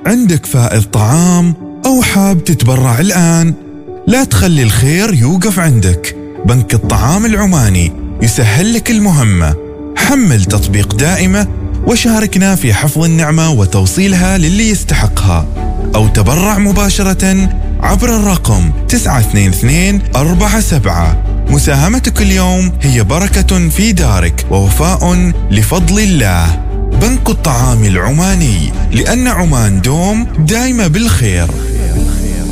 عندك فائض طعام أو حاب تتبرع الآن؟ لا تخلي الخير يوقف عندك. بنك الطعام العماني يسهل لك المهمة. حمل تطبيق دائمة وشاركنا في حفظ النعمة وتوصيلها للي يستحقها، أو تبرع مباشرة عبر الرقم 92247. مساهمتك اليوم هي بركة في دارك ووفاء لفضل الله. بنك الطعام العماني، لأن عمان دوم دايمة بالخير.